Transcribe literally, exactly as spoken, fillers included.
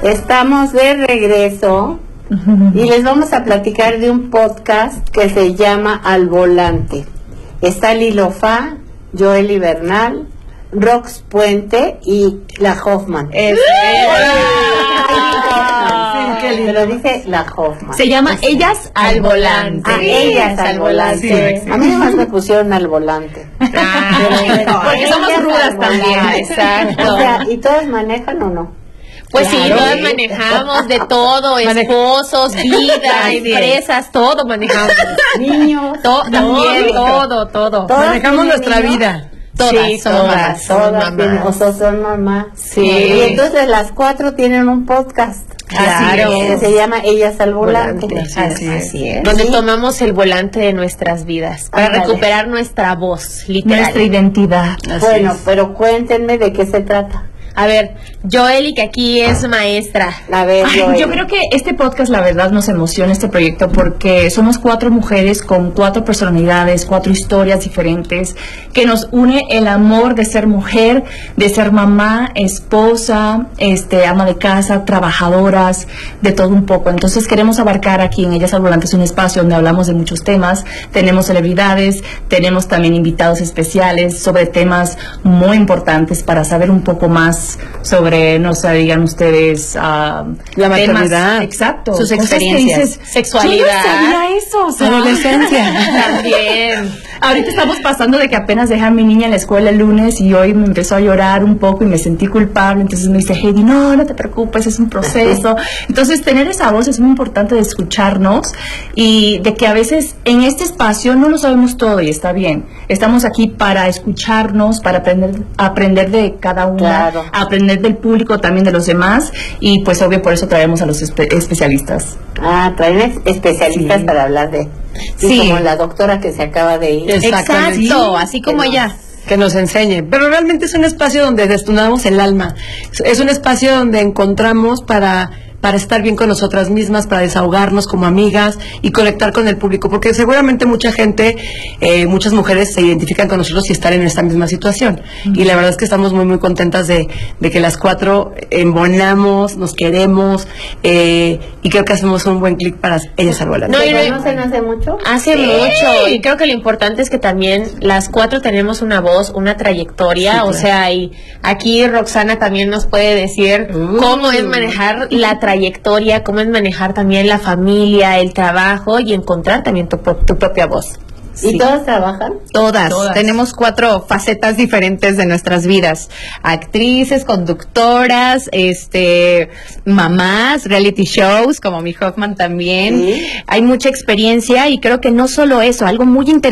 Estamos de regreso y les vamos a platicar de un podcast que se llama Al Volante. Está Lilo Fa, Joely Bernal, Rox Puente y la Hoffman. Es Pero dice la Hoffman. Se llama sí. Ellas al Volante. Ah, Ellas al Volante. Sí, a mí nomás me pusieron al volante. Ah, pero, porque somos rudas también. Exacto. O sea, ¿y todas manejan o no? Pues claro, sí, todas manejamos de todo, esposos, vida, empresas, todo manejamos. Niños. To también, todo, todo. Manejamos nuestra niños? vida. Todas, sí, somos todas, mamás, todas somos tienen, mamás. o son mamás. Sí. Y entonces las cuatro tienen un podcast. Claro. Que se llama Ellas al Volante. Volante. Así, así es. Donde sí. tomamos el volante de nuestras vidas para Ándale. recuperar nuestra voz, literal. Nuestra identidad. Así bueno, es. Pero cuéntenme de qué se trata. A ver, Joely, que aquí es maestra. A ver, Ay, yo creo que este podcast, la verdad, nos emociona, este proyecto, porque somos cuatro mujeres con cuatro personalidades, cuatro historias diferentes, que nos une el amor de ser mujer, de ser mamá, esposa, este, ama de casa, trabajadoras, de todo un poco. Entonces queremos abarcar aquí en Ellas al Volante, es un espacio donde hablamos de muchos temas, tenemos celebridades, tenemos también invitados especiales sobre temas muy importantes para saber un poco más sobre, no sé, digan ustedes, uh, la maternidad, exacto, sus experiencias, dices, sexualidad, yo no sabía eso, o sea, adolescencia, también. Ahorita estamos pasando de que apenas dejé a mi niña en la escuela el lunes y hoy me empezó a llorar un poco y me sentí culpable, entonces me dice, Heidi, no, no te preocupes, es un proceso. Entonces tener esa voz es muy importante, de escucharnos y de que a veces en este espacio no lo sabemos todo y está bien. Estamos aquí para escucharnos, para aprender, aprender de cada una, claro. aprender del público, también de los demás, y pues obvio por eso traemos a los espe especialistas. Ah, traen especialistas sí. para hablar de... Sí, sí, como la doctora que se acaba de ir. Exacto, sí, así como que ella. Nos, que nos enseñe. Pero realmente es un espacio donde desnudamos el alma. Es un espacio donde encontramos para... para estar bien con nosotras mismas, para desahogarnos como amigas y conectar con el público, porque seguramente mucha gente, eh, muchas mujeres se identifican con nosotros y están en esta misma situación. Uh-huh. Y la verdad es que estamos muy, muy contentas de, de que las cuatro embonamos, nos queremos, eh, y creo que hacemos un buen clic para Ellas al Volante. ¿No y no conocen hace mucho? Hace sí. mucho, y creo que lo importante es que también las cuatro tenemos una voz, una trayectoria, sí, claro. o sea, y aquí Roxana también nos puede decir uh. cómo es manejar la trayectoria trayectoria, cómo es manejar también la familia, el trabajo y encontrar también tu, tu propia voz. ¿Y sí. todas trabajan? Todas. Todas. Tenemos cuatro facetas diferentes de nuestras vidas. Actrices, conductoras, este, mamás, reality shows, como mi Hoffman también. ¿Sí? Hay mucha experiencia y creo que no solo eso, algo muy interesante